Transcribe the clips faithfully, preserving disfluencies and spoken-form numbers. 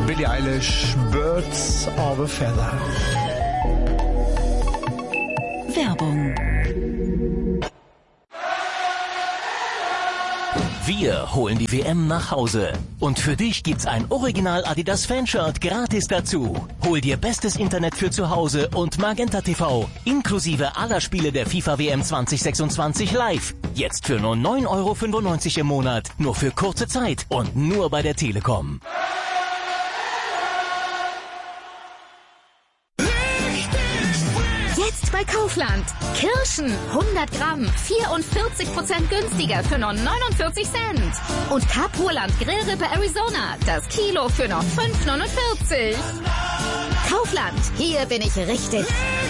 Billie Eilish, Birds of a Feather. Werbung. Wir holen die W M nach Hause. Und für dich gibt's ein Original Adidas Fanshirt gratis dazu. Hol dir bestes Internet für zu Hause und Magenta T V, inklusive aller Spiele der FIFA W M zwanzig sechsundzwanzig live. Jetzt für nur neun Euro fünfundneunzig im Monat. Nur für kurze Zeit und nur bei der Telekom. Jetzt bei Kaufland. Kirschen hundert Gramm, vierundvierzig Prozent günstiger für nur neunundvierzig Cent. Und Carpurland Grillrippe Arizona, das Kilo für nur fünf neunundvierzig. Kaufland, hier bin ich richtig.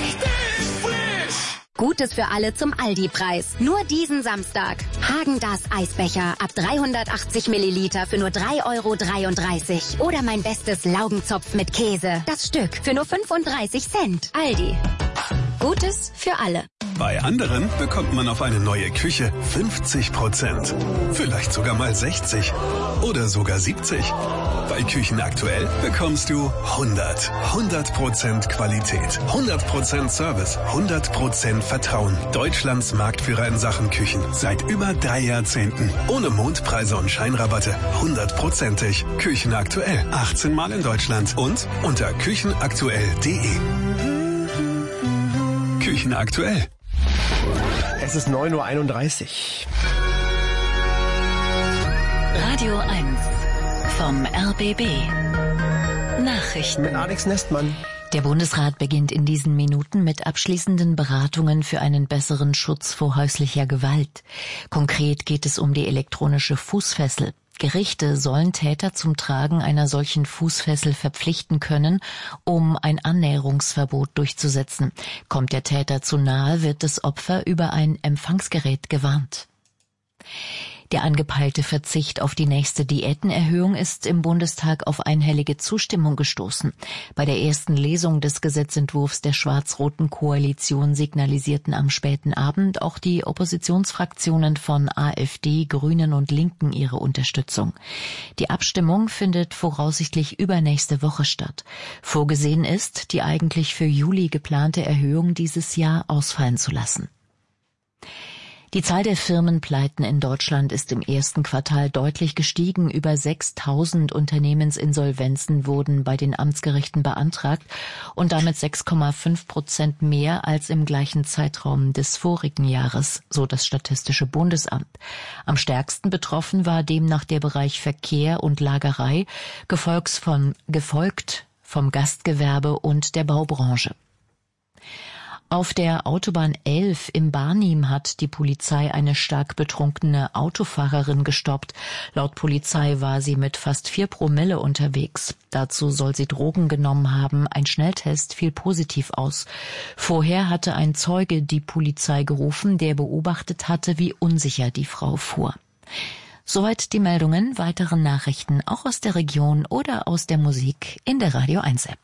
Gutes für alle zum Aldi-Preis. Nur diesen Samstag. Häagen-Dazs Eisbecher ab dreihundertachtzig Milliliter für nur drei Euro dreiunddreißig. Oder mein bestes Laugenzopf mit Käse. Das Stück für nur fünfunddreißig Cent. Aldi. Gutes für alle. Bei anderen bekommt man auf eine neue Küche fünfzig Prozent. Vielleicht sogar mal sechzig. Oder sogar siebzig. Bei Küchen aktuell bekommst du hundert. hundert Prozent Qualität. hundert Prozent Service. hundert Prozent Vertrauen. Deutschlands Marktführer in Sachen Küchen. Seit über drei Jahrzehnten. Ohne Mondpreise und Scheinrabatte. hundertprozentig. Küchen aktuell. achtzehn Mal in Deutschland. Und unter küchenaktuell punkt de. Küchen aktuell. Es ist neun Uhr einunddreißig. Radio eins vom R B B. Nachrichten mit Alex Nestmann. Der Bundesrat beginnt in diesen Minuten mit abschließenden Beratungen für einen besseren Schutz vor häuslicher Gewalt. Konkret geht es um die elektronische Fußfessel. Gerichte sollen Täter zum Tragen einer solchen Fußfessel verpflichten können, um ein Annäherungsverbot durchzusetzen. Kommt der Täter zu nahe, wird das Opfer über ein Empfangsgerät gewarnt. Der angepeilte Verzicht auf die nächste Diätenerhöhung ist im Bundestag auf einhellige Zustimmung gestoßen. Bei der ersten Lesung des Gesetzentwurfs der schwarz-roten Koalition signalisierten am späten Abend auch die Oppositionsfraktionen von AfD, Grünen und Linken ihre Unterstützung. Die Abstimmung findet voraussichtlich übernächste Woche statt. Vorgesehen ist, die eigentlich für Juli geplante Erhöhung dieses Jahr ausfallen zu lassen. Die Zahl der Firmenpleiten in Deutschland ist im ersten Quartal deutlich gestiegen. Über sechstausend Unternehmensinsolvenzen wurden bei den Amtsgerichten beantragt und damit sechs Komma fünf Prozent mehr als im gleichen Zeitraum des vorigen Jahres, so das Statistische Bundesamt. Am stärksten betroffen war demnach der Bereich Verkehr und Lagerei, gefolgt von, gefolgt vom Gastgewerbe und der Baubranche. Auf der Autobahn elf im Barnim hat die Polizei eine stark betrunkene Autofahrerin gestoppt. Laut Polizei war sie mit fast vier Promille unterwegs. Dazu soll sie Drogen genommen haben. Ein Schnelltest fiel positiv aus. Vorher hatte ein Zeuge die Polizei gerufen, der beobachtet hatte, wie unsicher die Frau fuhr. Soweit die Meldungen. Weitere Nachrichten auch aus der Region oder aus der Musik in der Radio eins App.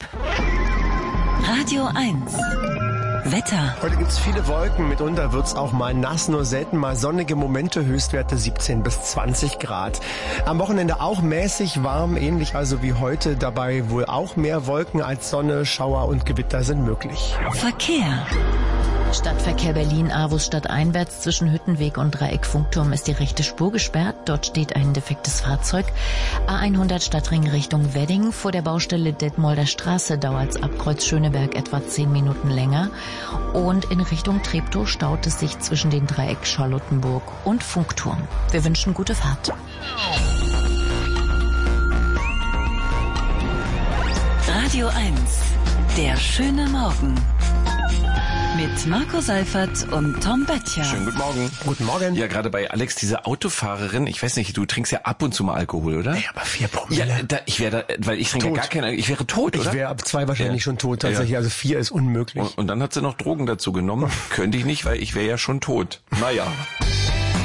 Radio eins. Wetter. Heute gibt's viele Wolken, mitunter wird's auch mal nass, nur selten mal sonnige Momente, Höchstwerte siebzehn bis zwanzig Grad. Am Wochenende auch mäßig warm, ähnlich also wie heute, dabei wohl auch mehr Wolken als Sonne, Schauer und Gewitter sind möglich. Verkehr. Stadtverkehr Berlin-Avus stadteinwärts zwischen Hüttenweg und Dreieck-Funkturm ist die rechte Spur gesperrt. Dort steht ein defektes Fahrzeug. A hundert Stadtring Richtung Wedding. Vor der Baustelle Detmolder Straße dauert's ab Kreuz Schöneberg etwa zehn Minuten länger. Und in Richtung Treptow staut es sich zwischen den Dreieck Charlottenburg und Funkturm. Wir wünschen gute Fahrt. Radio eins. Der schöne Morgen. Mit Marco Seifert und Tom Böttcher. Schönen guten Morgen. Guten Morgen. Ja, gerade bei Alex, diese Autofahrerin, ich weiß nicht, du trinkst ja ab und zu mal Alkohol, oder? Ja, aber vier Promille. Ja, da, ich wäre da, weil ich trinke ja gar keine, ich wäre tot, oder? Ich wäre ab zwei wahrscheinlich ja. schon tot, tatsächlich, ja. Also vier ist unmöglich. Und, und dann hat sie noch Drogen dazu genommen. Könnte ich nicht, weil ich wäre ja schon tot. Naja.